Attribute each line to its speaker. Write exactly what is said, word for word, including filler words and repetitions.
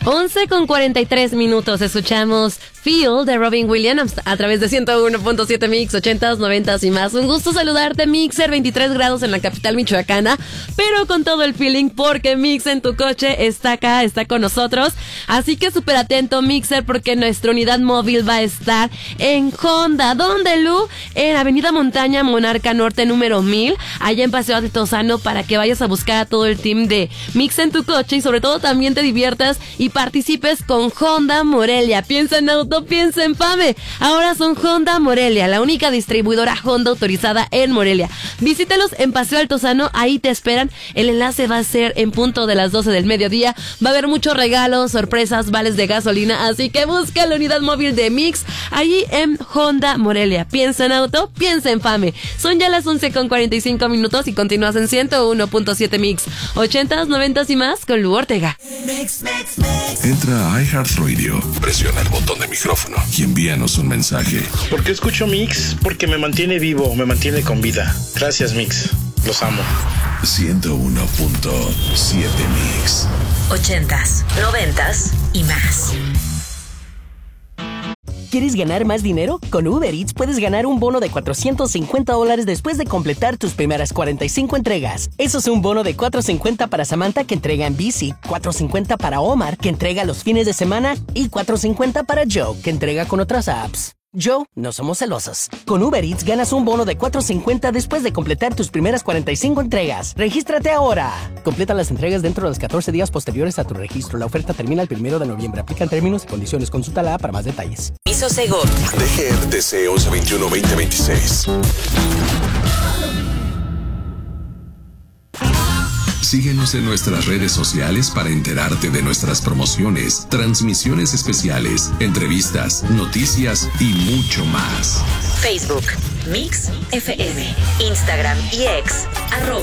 Speaker 1: once con cuarenta y tres minutos, escuchamos Feel de Robin Williams a través de ciento uno punto siete Mix, ochentas, noventas y más. Un gusto saludarte, Mixer, veintitrés grados en la capital michoacana, pero con todo el feeling porque Mix en tu coche está acá, está con nosotros. Así que súper atento, Mixer, porque nuestra unidad móvil va a estar en Honda. ¿Dónde, Lu? En Avenida Montaña, Monarca Norte, número mil, allá en Paseo Altozano, para que vayas a buscar a todo el team de Mix en tu coche y sobre todo también te diviertas y participes con Honda Morelia. Piensa en auto, piensa en FAME. Ahora son Honda Morelia, la única distribuidora Honda autorizada en Morelia. Visítalos en Paseo Altozano, ahí te esperan. El enlace va a ser en punto de las doce del mediodía. Va a haber muchos regalos, sorpresas, vales de gasolina, así que busca la unidad móvil de Mix allí en Honda Morelia. Piensa en auto, piensa en FAME. Son ya las once con cuarenta y cinco minutos y continúas en ciento uno punto siete Mix, ochentas, noventas y más con Lu Ortega.
Speaker 2: Mix, mix, mix. Entra a iHeartRadio, presiona el botón de micrófono y envíanos un mensaje.
Speaker 3: ¿Por qué escucho Mix? Porque me mantiene vivo, me mantiene con vida. Gracias, Mix. Los amo.
Speaker 2: ciento uno punto siete Mix.
Speaker 4: Ochentas, noventas y más.
Speaker 5: ¿Quieres ganar más dinero? Con Uber Eats puedes ganar un bono de cuatrocientos cincuenta dólares después de completar tus primeras cuarenta y cinco entregas. Eso es un bono de cuatrocientos cincuenta para Samantha, que entrega en bici, cuatrocientos cincuenta para Omar, que entrega los fines de semana, y cuatrocientos cincuenta para Joe, que entrega con otras apps. Joe, no somos celosos. Con Uber Eats ganas un bono de cuatrocientos cincuenta después de completar tus primeras cuarenta y cinco entregas. ¡Regístrate ahora! Completa las entregas dentro de los catorce días posteriores a tu registro. La oferta termina el primero de noviembre. Aplican términos y condiciones. Consulta la app para más detalles.
Speaker 4: Piso Seguro.
Speaker 2: D G R T C once veintiuno veinte veintiséis. Síguenos en nuestras redes sociales para enterarte de nuestras promociones, transmisiones especiales, entrevistas, noticias y mucho más.
Speaker 4: Facebook, Mix F M, Instagram y X, arroba